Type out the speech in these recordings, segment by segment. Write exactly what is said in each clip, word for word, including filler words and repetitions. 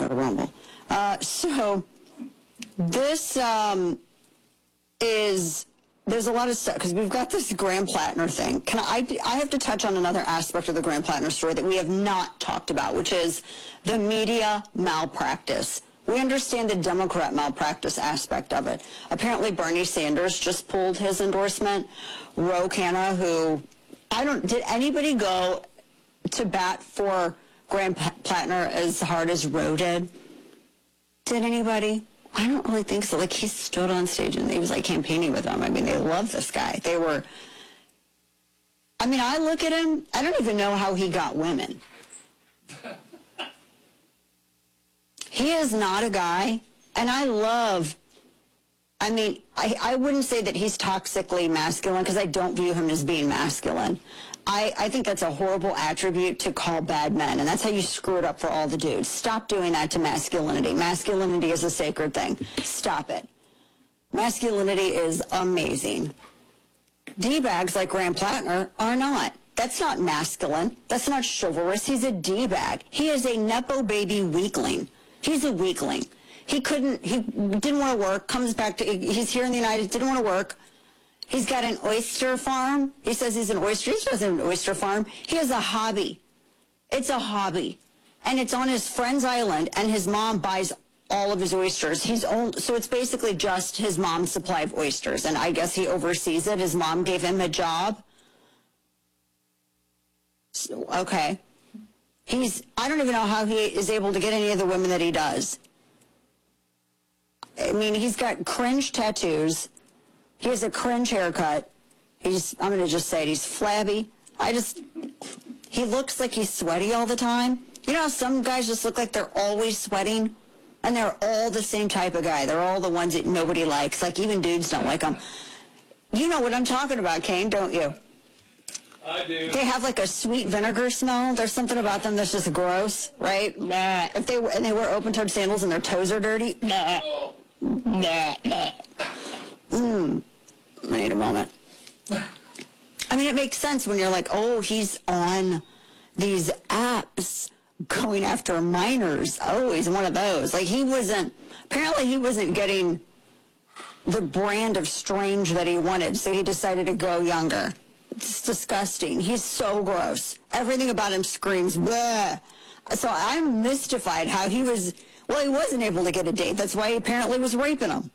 Royal Rumble. Uh, so this um, is, there's a lot of stuff, because we've got this Graham Plattner thing. Can I, I have to touch on another aspect of the Graham Plattner story that we have not talked about, which is the media malpractice. We understand the Democrat malpractice aspect of it. Apparently Bernie Sanders just pulled his endorsement. Ro Khanna, who, I don't, did anybody go to bat for Graham Plattner as hard as Ro did? Did anybody? I don't really think so. Like, he stood on stage and he was like campaigning with them. I mean, they love this guy. They were, I mean, I look at him, I don't even know how he got women. He is not a guy, and I love, I mean, I, I wouldn't say that he's toxically masculine, because I don't view him as being masculine. I, I think that's a horrible attribute to call bad men, and that's how you screw it up for all the dudes. Stop doing that to masculinity. Masculinity is a sacred thing. Stop it. Masculinity is amazing. D-bags like Graham Plattner are not. That's not masculine. That's not chivalrous. He's a D-bag. He is a Nepo baby weakling. He's a weakling. He couldn't, he didn't want to work, comes back to, he's here in the United, didn't want to work. He's got an oyster farm. He says he's an oyster, he doesn't have an oyster farm. He has a hobby. It's a hobby. And it's on his friend's island, and his mom buys all of his oysters. He's owned, so it's basically just his mom's supply of oysters, and I guess he oversees it. His mom gave him a job. So, okay. He's, I don't even know how he is able to get any of the women that he does. I mean, he's got cringe tattoos. He has a cringe haircut. He's, I'm going to just say it, he's flabby. I just, he looks like he's sweaty all the time. You know how some guys just look like they're always sweating? And they're all the same type of guy. They're all the ones that nobody likes. Like, even dudes don't like them. You know what I'm talking about, Kane, don't you? I do. They have like a sweet vinegar smell. There's something about them that's just gross, right? Nah. If they and they wear open-toed sandals and their toes are dirty, nah, nah, nah. Mmm. Wait a moment. I mean, it makes sense when you're like, oh, he's on these apps going after minors. Oh, he's one of those. Like, he wasn't. Apparently, he wasn't getting the brand of strange that he wanted, so he decided to go younger. It's disgusting. He's so gross. Everything about him screams, bleh. So I'm mystified how he was, well, he wasn't able to get a date. That's why he apparently was raping him.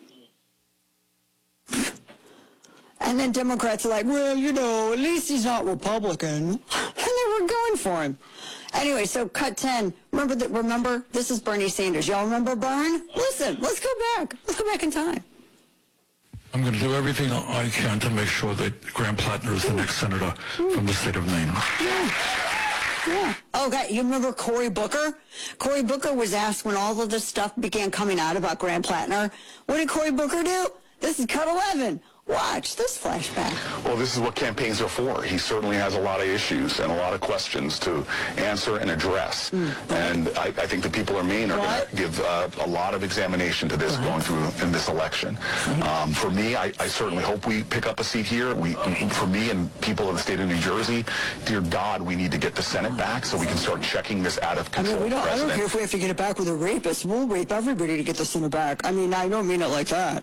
And then Democrats are like, well, you know, at least he's not Republican. And they were going for him. Anyway, so cut ten. Remember, that? remember, this is Bernie Sanders. Y'all remember Bern? Listen, let's go back. Let's go back in time. I'm going to do everything I can to make sure that Graham Plattner is the next senator from the state of Maine. Yeah. Yeah. Okay, you remember Cory Booker? Cory Booker was asked when all of this stuff began coming out about Graham Plattner. What did Cory Booker do? This is cut eleven. Watch this flashback. Well, this is what campaigns are for. He certainly has a lot of issues and a lot of questions to answer and address. Mm. And I, I think the people of Maine are going to give uh, a lot of examination to this what? going through in this election. Um, for me, I, I certainly hope we pick up a seat here. We, for me and people in the state of New Jersey, dear God, we need to get the Senate back so we can start checking this out of control. I mean, we don't, I don't care if we have to get it back with a rapist. We'll rape everybody to get the Senate back. I mean, I don't mean it like that.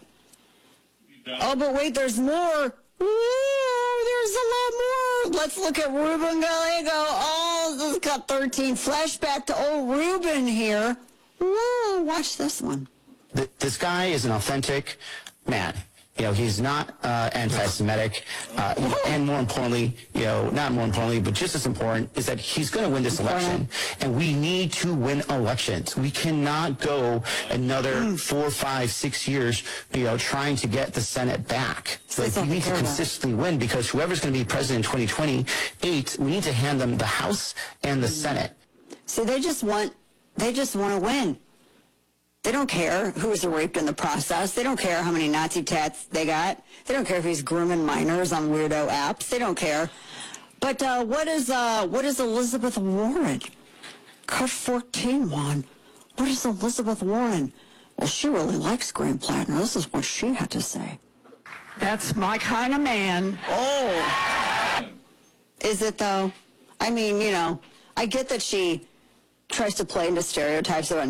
Oh, but wait, there's more. Ooh, there's a lot more. Let's look at Ruben Gallego. Oh, this has got thirteen. Flashback to old Ruben here. Ooh, watch this one. This guy is an authentic man. You know, he's not uh, anti-Semitic, uh, and more importantly, you know, not more importantly, but just as important, is that he's going to win this election, and we need to win elections. We cannot go another four, five, six years, you know, trying to get the Senate back. Like, we need to consistently win, because whoever's going to be president in twenty twenty-eight, we need to hand them the House and the Senate. See, they just want, they just want to win. They don't care who was raped in the process. They don't care how many Nazi tats they got. They don't care if he's grooming minors on weirdo apps. They don't care. But uh, what is uh, what is Elizabeth Warren? Cut fourteen, Juan. What is Elizabeth Warren? Well, she really likes Graham Plattner. This is what she had to say. That's my kind of man. Oh. Is it, though? I mean, you know, I get that she tries to play into stereotypes about